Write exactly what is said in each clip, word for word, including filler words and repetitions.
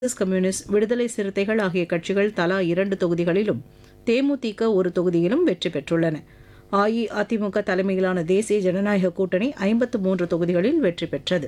Marxist communist, விடுதலை சிறுத்தைகள் ஆகிய கட்சிகள் தலா இரண்டு தொகுதிகளிலும், தேமுதிக ஒரு தொகுதியிலும் வெற்றி பெற்றுள்ளன. அஇஅதிமுக தலைமையிலான தேசிய ஜனநாயக கூட்டணி ஐம்பத்து மூன்று தொகுதிகளில் வெற்றி பெற்றது.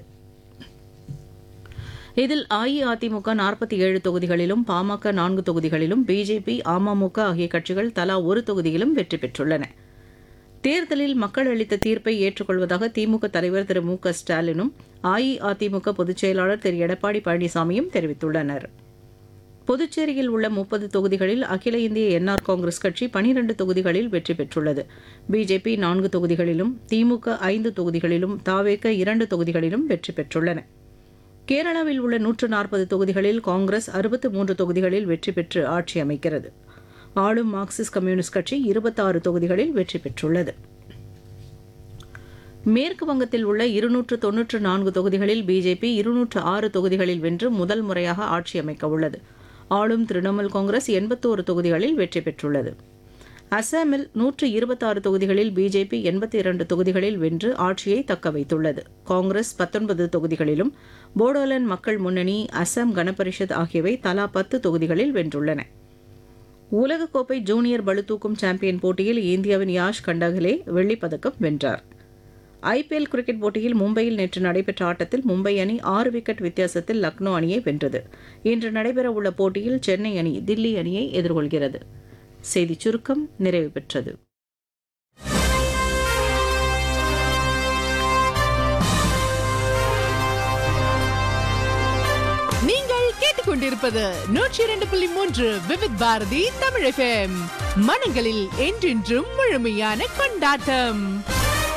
இதில் அஇஅதிமுக நாற்பத்தி ஏழு தொகுதிகளிலும், பாமக நான்கு தொகுதிகளிலும், பிஜேபி, அமமுக ஆகிய கட்சிகள் தலா ஒரு தொகுதியிலும் வெற்றி பெற்றுள்ளன. தேர்தலில் மக்கள் அளித்த தீர்ப்பை ஏற்றுக்கொள்வதாக திமுக தலைவர் திரு மு க ஸ்டாலினும், அஇஅதிமுக பொதுச் செயலாளர் திரு எடப்பாடி பழனிசாமியும் தெரிவித்துள்ளனர். புதுச்சேரியில் உள்ள முப்பது தொகுதிகளில் அகில இந்திய என்ஆர் காங்கிரஸ் கட்சி பனிரண்டு தொகுதிகளில் வெற்றி பெற்றுள்ளது. பிஜேபி நான்கு தொகுதிகளிலும், திமுக ஐந்து தொகுதிகளிலும், தாவேக இரண்டு தொகுதிகளிலும் வெற்றி பெற்றுள்ளன. கேரளாவில் உள்ள நூற்று நாற்பது தொகுதிகளில் காங்கிரஸ் அறுபத்து மூன்று தொகுதிகளில் வெற்றி பெற்று ஆட்சி அமைக்கிறது. ஆளும் மார்க்சிஸ்ட் கம்யூனிஸ்ட் கட்சி இருபத்தாறு தொகுதிகளில் வெற்றி பெற்றுள்ளது. மேற்கு வங்கத்தில் உள்ள இருநூற்று தொன்னூற்று நான்கு தொகுதிகளில் பிஜேபி இருநூற்று ஆறு தொகுதிகளில் வென்று முதல் முறையாக ஆட்சி அமைக்க உள்ளது. ஆளும் திரிணாமுல் காங்கிரஸ் எண்பத்தோரு தொகுதிகளில் வெற்றி பெற்றுள்ளது. அசாமில் நூற்று இருபத்தாறு தொகுதிகளில் பிஜேபி எண்பத்தி இரண்டு தொகுதிகளில் வென்று ஆட்சியை தக்க வைத்துள்ளது. காங்கிரஸ் பத்தொன்பது தொகுதிகளிலும், போடோலேண்ட் மக்கள் முன்னணி, அசாம் கணபரிஷத் ஆகியவை தலா பத்து தொகுதிகளில் வென்றுள்ளன. உலகக்கோப்பை ஜூனியர் பளுதூக்கும் சாம்பியன் போட்டியில் இந்தியாவின் யாஷ் கண்டகலே வெள்ளிப்பதக்கம் வென்றார். ஐபிஎல் கிரிக்கெட் போட்டியில் மும்பையில் நேற்று நடைபெற்ற ஆட்டத்தில் மும்பை அணி ஆறு விக்கெட் வித்தியாசத்தில் லக்னோ அணியை வென்றது. இன்று நடைபெறவுள்ள போட்டியில் சென்னை அணி தில்லி அணியை எதிர்கொள்கிறது. செய்திச் சுருக்கம் நிறைவு பெற்றது. நீங்கள் கேட்டுக்கொண்டிருப்பது நூற்றி இரண்டு புள்ளி மூன்று விவித் பாரதி தமிழ் எஃப்எம். மனங்களில் என்றென்றும் முழுமையான கொண்டாட்டம்.